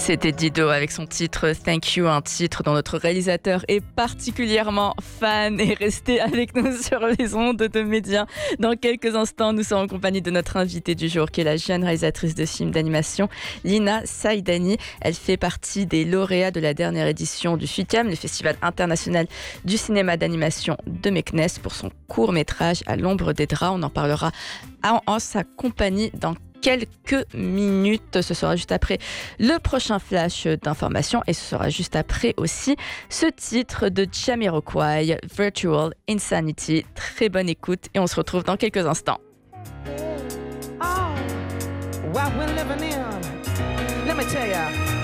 C'était Dido avec son titre Thank You, un titre dont notre réalisateur est particulièrement fan. Et restez avec nous sur les ondes de Média. Dans quelques instants, nous serons en compagnie de notre invitée du jour, qui est la jeune réalisatrice de films d'animation, Lina Saïdani. Elle fait partie des lauréats de la dernière édition du FICAM, le Festival international du cinéma d'animation de Meknès, pour son court-métrage À l'ombre des draps. On en parlera en sa compagnie dans quelques minutes. Ce sera juste après le prochain flash d'information et ce sera juste après aussi ce titre de Jamiroquai, Virtual Insanity. Très bonne écoute et on se retrouve dans quelques instants. Oh, what we're living in. Let me tell ya.